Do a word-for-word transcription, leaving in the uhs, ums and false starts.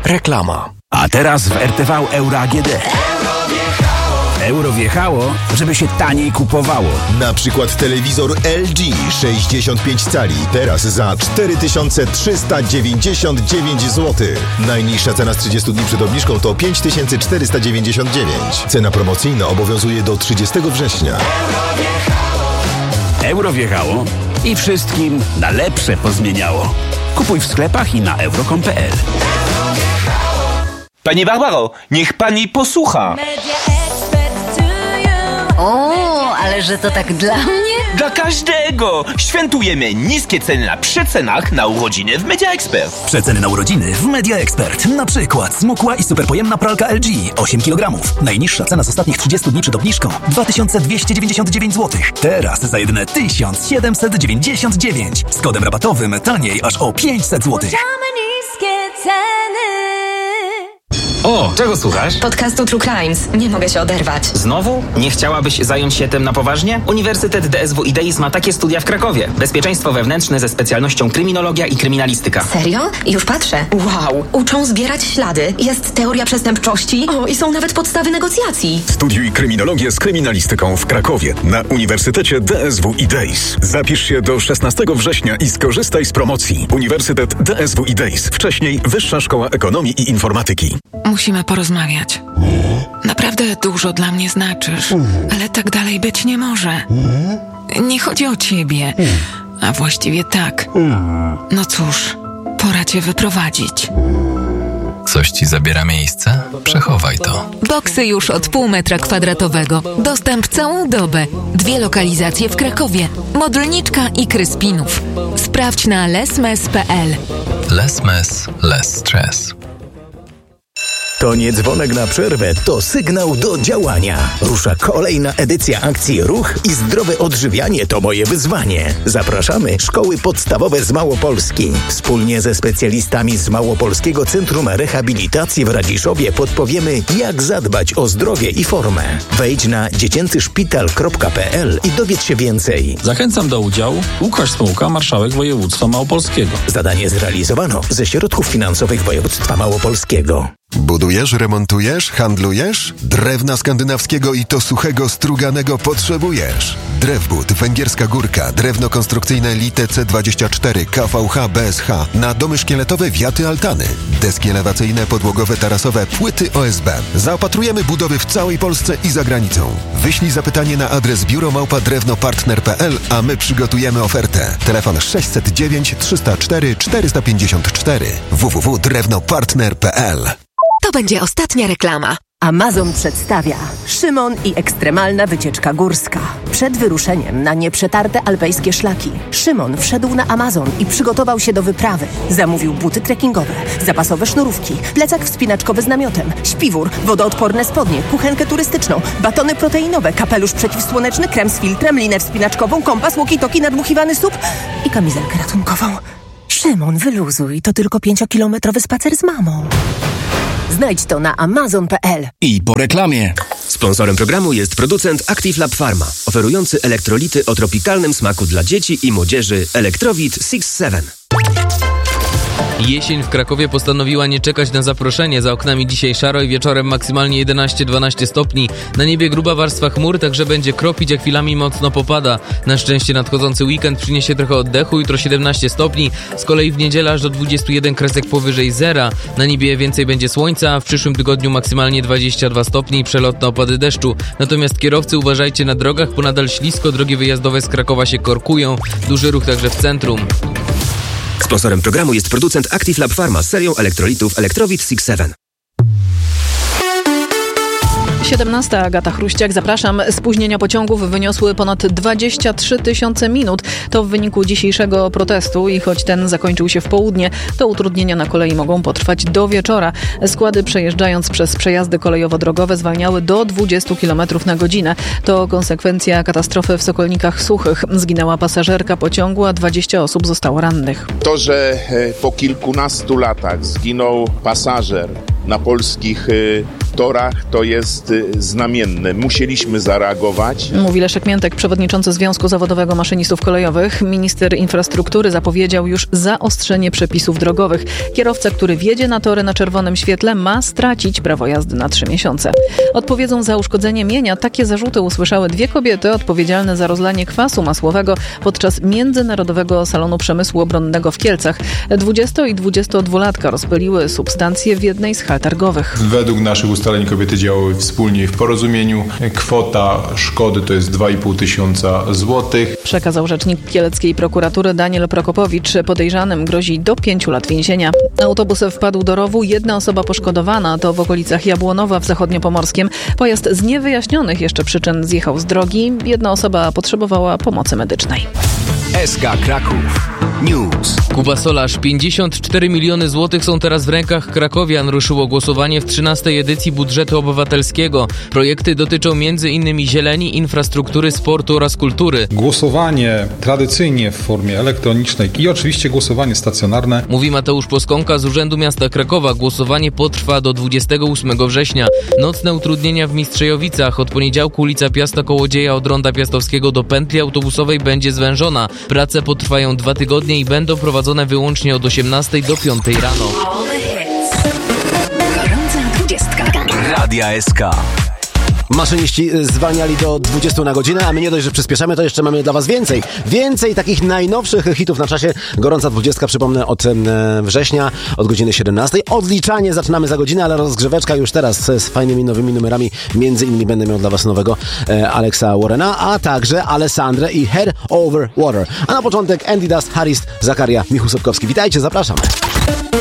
Reklama. A teraz w R T V Euro A G D. Euro wjechało, żeby się taniej kupowało. Na przykład telewizor L G sześćdziesiąt pięć cali. Teraz za cztery tysiące trzysta dziewięćdziesiąt dziewięć złotych. Najniższa cena z trzydziestu dni przed obniżką to pięć tysięcy czterysta dziewięćdziesiąt dziewięć. Cena promocyjna obowiązuje do trzydziestego września. Euro wjechało i wszystkim na lepsze pozmieniało. Kupuj w sklepach i na euro kropka com kropka p l. Pani Barbaro, niech pani posłucha. O, ale że to tak dla mnie? Dla każdego! Świętujemy niskie ceny na przecenach na urodziny w Media Expert. Przeceny na urodziny w Media Expert. Na przykład smukła i superpojemna pralka L G osiem kilogramów. Najniższa cena z ostatnich trzydziestu dni przed obniżką dwa tysiące dwieście dziewięćdziesiąt dziewięć złotych. Teraz za jedyne tysiąc siedemset dziewięćdziesiąt dziewięć. Z kodem rabatowym taniej aż o pięćset złotych. O, czego słuchasz? Podcastu True Crimes. Nie mogę się oderwać. Znowu? Nie chciałabyś zająć się tym na poważnie? Uniwersytet D S W I DEIS ma takie studia w Krakowie. Bezpieczeństwo wewnętrzne ze specjalnością kryminologia i kryminalistyka. Serio? Już patrzę. Wow. Uczą zbierać ślady. Jest teoria przestępczości. O, i są nawet podstawy negocjacji. Studiuj kryminologię z kryminalistyką w Krakowie na Uniwersytecie D S W I DEIS. Zapisz się do szesnastego września i skorzystaj z promocji. Uniwersytet D S W I DEIS. Wcześniej Wyższa Szkoła Ekonomii i Informatyki. Musimy porozmawiać. Naprawdę dużo dla mnie znaczysz, ale tak dalej być nie może. Nie chodzi o ciebie, a właściwie tak. No cóż, pora cię wyprowadzić. Coś ci zabiera miejsce? Przechowaj to. Boksy już od pół metra kwadratowego. Dostęp całą dobę. Dwie lokalizacje w Krakowie. Modlniczka i Kryspinów. Sprawdź na lesmes kropka p l. Lesmes, less stress. To nie dzwonek na przerwę, to sygnał do działania. Rusza kolejna edycja akcji Ruch i zdrowe odżywianie to moje wyzwanie. Zapraszamy szkoły podstawowe z Małopolski. Wspólnie ze specjalistami z Małopolskiego Centrum Rehabilitacji w Radziszowie podpowiemy, jak zadbać o zdrowie i formę. Wejdź na dziecięcy szpital kropka p l i dowiedz się więcej. Zachęcam do udziału Łukasz Smułka, marszałek województwa małopolskiego. Zadanie zrealizowano ze środków finansowych województwa małopolskiego. Budujesz, remontujesz, handlujesz? Drewna skandynawskiego i to suchego, struganego potrzebujesz. Drewbud, Węgierska Górka, drewno konstrukcyjne Lite C dwadzieścia cztery, K V H, B S H, na domy szkieletowe, wiaty, altany, deski elewacyjne, podłogowe, tarasowe, płyty O S B. Zaopatrujemy budowy w całej Polsce i za granicą. Wyślij zapytanie na adres biuro małpa drewno partner kropka p l, a my przygotujemy ofertę. Telefon sześćset dziewięć trzysta cztery czterysta pięćdziesiąt cztery w w w kropka drewno partner kropka p l. To będzie ostatnia reklama. Amazon przedstawia Szymon i ekstremalna wycieczka górska. Przed wyruszeniem na nieprzetarte alpejskie szlaki Szymon wszedł na Amazon i przygotował się do wyprawy. Zamówił buty trekkingowe, zapasowe sznurówki, plecak wspinaczkowy z namiotem, śpiwór, wodoodporne spodnie, kuchenkę turystyczną, batony proteinowe, kapelusz przeciwsłoneczny, krem z filtrem, linę wspinaczkową, kompas, walkie-talkie, nadmuchiwany sup i kamizelkę ratunkową. Szymon, wyluzuj, to tylko pięciokilometrowy spacer z mamą. Znajdź to na amazon kropka p l. I po reklamie. Sponsorem programu jest producent Active Lab Pharma, oferujący elektrolity o tropikalnym smaku dla dzieci i młodzieży Electrowit six seven. Jesień w Krakowie postanowiła nie czekać na zaproszenie. Za oknami dzisiaj szaro i wieczorem maksymalnie jedenaście dwanaście stopni. Na niebie gruba warstwa chmur, także będzie kropić, a chwilami mocno popada. Na szczęście nadchodzący weekend przyniesie trochę oddechu, jutro siedemnaście stopni. Z kolei w niedzielę aż do dwudziestu jeden kresek powyżej zera. Na niebie więcej będzie słońca, a w przyszłym tygodniu maksymalnie dwadzieścia dwa stopnie i przelotne opady deszczu. Natomiast kierowcy uważajcie na drogach, bo nadal ślisko, drogi wyjazdowe z Krakowa się korkują. Duży ruch także w centrum. Sponsorem programu jest producent Active Lab Pharma z serią elektrolitów Electrowit six seven. siedemnasta, Agata Chruściak, zapraszam. Spóźnienia pociągów wyniosły ponad dwadzieścia trzy tysiące minut. To w wyniku dzisiejszego protestu i choć ten zakończył się w południe, to utrudnienia na kolei mogą potrwać do wieczora. Składy przejeżdżając przez przejazdy kolejowo-drogowe zwalniały do dwudziestu kilometrów na godzinę. To konsekwencja katastrofy w Sokolnikach Suchych. Zginęła pasażerka pociągu, a dwadzieścia osób zostało rannych. To, że po kilkunastu latach zginął pasażer na polskich torach to jest znamienne. Musieliśmy zareagować. Mówi Leszek Miętek, przewodniczący Związku Zawodowego Maszynistów Kolejowych. Minister infrastruktury zapowiedział już zaostrzenie przepisów drogowych. Kierowca, który wjedzie na tory na czerwonym świetle, ma stracić prawo jazdy na trzy miesiące. Odpowiedzą za uszkodzenie mienia. Takie zarzuty usłyszały dwie kobiety odpowiedzialne za rozlanie kwasu masłowego podczas Międzynarodowego Salonu Przemysłu Obronnego w Kielcach. dwudziesto- i dwudziestodwulatka rozpyliły substancje w jednej z hal targowych. Według naszych ustaleń kobiety działały wspólnie w porozumieniu. Kwota szkody to jest dwa i pół tysiąca złotych. Przekazał rzecznik kieleckiej prokuratury Daniel Prokopowicz. Podejrzanym grozi do pięciu lat więzienia. Autobus wpadł do rowu. Jedna osoba poszkodowana. To w okolicach Jabłonowa w Zachodniopomorskiem. Pojazd z niewyjaśnionych jeszcze przyczyn zjechał z drogi. Jedna osoba potrzebowała pomocy medycznej. S K Kraków News. Kuba Solarz, pięćdziesiąt cztery miliony złotych są teraz w rękach krakowian. Ruszyło głosowanie w trzynastej edycji budżetu obywatelskiego. Projekty dotyczą między innymi zieleni, infrastruktury, sportu oraz kultury. Głosowanie tradycyjnie w formie elektronicznej i oczywiście głosowanie stacjonarne. Mówi Mateusz Poskonka z Urzędu Miasta Krakowa. Głosowanie potrwa do dwudziestego ósmego września. Nocne utrudnienia w Mistrzejowicach. Od poniedziałku ulica Piasta Kołodzieja od Ronda Piastowskiego do pętli autobusowej będzie zwężona. Prace potrwają dwa tygodnie i będą prowadzone wyłącznie od osiemnastej do piątej rano. Gorąca dwudziestka. Radia S K. Maszyniści zwalniali do dwudziestu na godzinę, a my nie dość, że przyspieszamy, to jeszcze mamy dla was więcej. Więcej takich najnowszych hitów na czasie. Gorąca dwudziestka, przypomnę, od e, września, od godziny siedemnastej. Odliczanie zaczynamy za godzinę, ale rozgrzeweczka już teraz z fajnymi nowymi numerami. Między innymi będę miał dla was nowego e, Alexa Warrena, a także Alessandrę i Head Over Water. A na początek Andy Dust, Harris, Zakaria, Michał Sotkowski. Witajcie, zapraszam.